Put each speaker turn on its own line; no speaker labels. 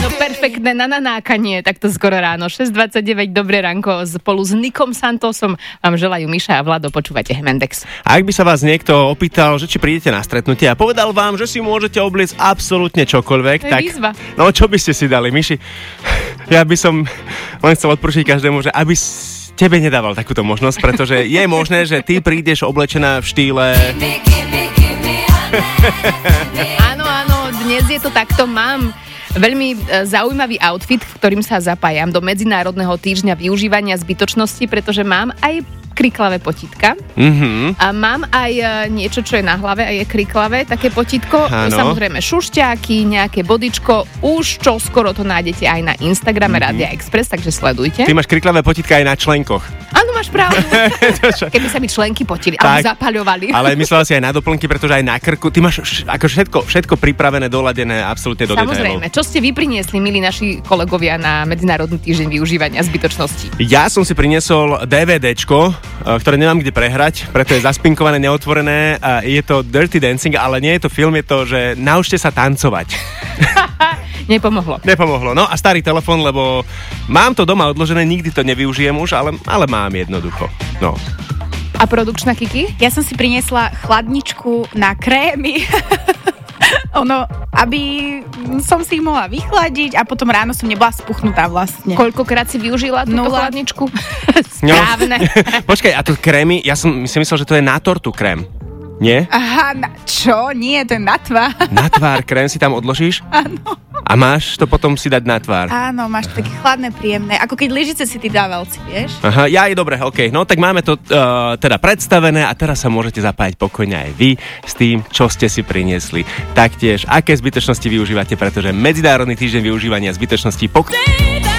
No perfektné nanákanie, takto skoro ráno. 6:29, dobré ránko, spolu s Nikom Santosom vám želajú Miša a Vlado, počúvate Hemendex.
A ak by sa vás niekto opýtal, že či prídete na stretnutie a povedal vám, že si môžete obliecť absolútne čokoľvek,
To je
tak...
výzva.
No čo by ste si dali, Miši? Ja by som len chcel odporúčiť každému, že aby tebe nedával takúto možnosť, pretože je možné, že ty prídeš oblečená v štýle...
Áno, dnes je to takto, mám veľmi zaujímavý outfit, v ktorým sa zapájam do Medzinárodného týždňa využívania zbytočnosti, pretože mám aj kriklavé potítka. A mám aj niečo, čo je na hlave a je kriklavé, také potítko.
Áno.
Samozrejme šušťáky, nejaké bodičko. Už čo skoro to nájdete aj na Instagrame Rádia Express, takže sledujte.
Ty máš kriklavé potítka aj na členkoch.
Áno, máš pravdu. Keby sa mi členky potili, alebo zapaľovali.
Ale myslela si aj na doplnky, pretože aj na krku. Ty máš ako všetko pripravené, doladené absolútne do detailov.
Samozrejme. Čo ste vy priniesli, milí naši kolegovia, na Medzinárodný týždeň využívania zbytočnosti?
Ja som si priniesol DVDčko, ktoré nemám kde prehrať, preto je zaspinkované, neotvorené. Je to Dirty Dancing, ale nie je to film, je to, že naučte sa tancovať. Nepomohlo. No a starý telefón, lebo mám to doma odložené, nikdy to nevyužijem už, ale mám jednoducho. No.
A produkčná Kiki?
Ja som si priniesla chladničku na krémy. Aby som si ich mohla vychladiť a potom ráno som nebola spuchnutá vlastne.
Koľkokrát si využila túto chladničku?
No.
Správne.
Počkaj, a to krémy, ja som si myslel, že to je na tortu krém. Nie?
Aha, čo? Nie, to je na tvár.
Na tvár krém si tam odložíš?
Áno.
A máš to potom si dať na tvár?
Áno, máš také chladné, príjemné. Ako keď lyžice si ty dávalci, vieš?
Aha, je dobre, okej. No tak máme to teda predstavené a teraz sa môžete zapájať pokojne aj vy s tým, čo ste si priniesli. Taktiež, aké zbytočnosti využívate, pretože Medzinárodný týždeň využívania zbytočností